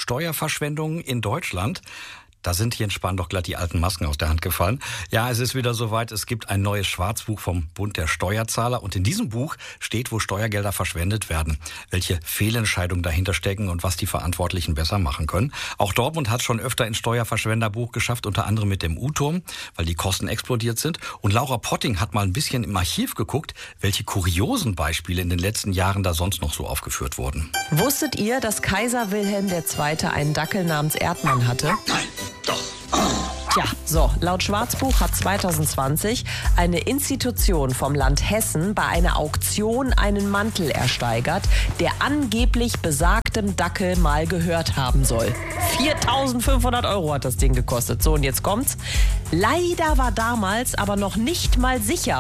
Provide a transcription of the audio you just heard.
Steuerverschwendung in Deutschland. Da sind Jens Spahn doch glatt die alten Masken aus der Hand gefallen. Ja, es ist wieder soweit. Es gibt ein neues Schwarzbuch vom Bund der Steuerzahler. Und in diesem Buch steht, wo Steuergelder verschwendet werden, welche Fehlentscheidungen dahinter stecken und was die Verantwortlichen besser machen können. Auch Dortmund hat schon öfter ins Steuerverschwenderbuch geschafft, unter anderem mit dem U-Turm, weil die Kosten explodiert sind. Und Laura Potting hat mal ein bisschen im Archiv geguckt, welche kuriosen Beispiele in den letzten Jahren da sonst noch so aufgeführt wurden. Wusstet ihr, dass Kaiser Wilhelm II. Einen Dackel namens Erdmann hatte? Nein, doch. Tja, so, laut Schwarzbuch hat 2020 eine Institution vom Land Hessen bei einer Auktion einen Mantel ersteigert, der angeblich besagtem Dackel mal gehört haben soll. 4.500 € hat das Ding gekostet. So, und jetzt kommt's. Leider war damals aber noch nicht mal sicher,